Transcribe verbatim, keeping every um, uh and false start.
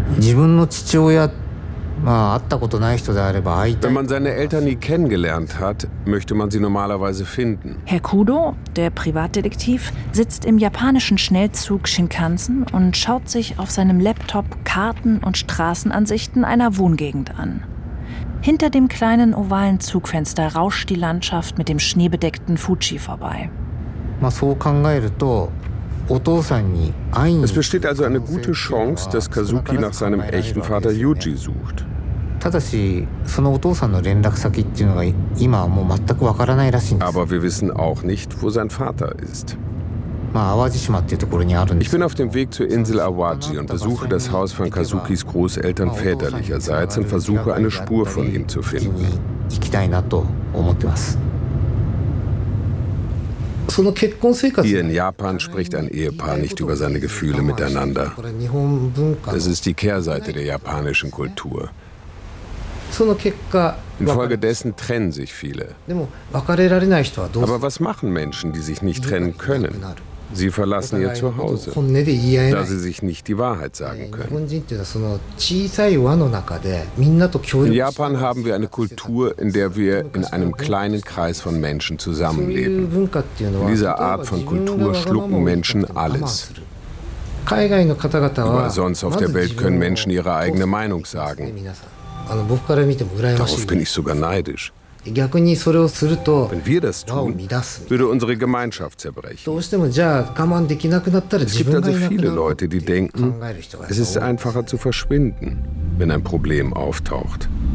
Wenn man seine Eltern nie kennengelernt hat, möchte man sie normalerweise finden. Herr Kudo, der Privatdetektiv, sitzt im japanischen Schnellzug Shinkansen und schaut sich auf seinem Laptop Karten und Straßenansichten einer Wohngegend an. Hinter dem kleinen ovalen Zugfenster rauscht die Landschaft mit dem schneebedeckten Fuji vorbei. Es besteht also eine gute Chance, dass Kazuki nach seinem echten Vater Yuji sucht. Aber wir wissen auch nicht, wo sein Vater ist. Ich bin auf dem Weg zur Insel Awaji und besuche das Haus von Kazukis Großeltern väterlicherseits und versuche, eine Spur von ihm zu finden. Hier in Japan spricht ein Ehepaar nicht über seine Gefühle miteinander. Das ist die Kehrseite der japanischen Kultur. Infolgedessen trennen sich viele. Aber was machen Menschen, die sich nicht trennen können? Sie verlassen ihr Zuhause, da sie sich nicht die Wahrheit sagen können. In Japan haben wir eine Kultur, in der wir in einem kleinen Kreis von Menschen zusammenleben. In dieser Art von Kultur schlucken Menschen alles. Überall sonst auf der Welt können Menschen ihre eigene Meinung sagen. Darauf bin ich sogar neidisch. Wenn wir das tun, würde unsere Gemeinschaft zerbrechen. Es gibt also viele Leute, die denken, es ist einfacher zu verschwinden, wenn ein Problem auftaucht.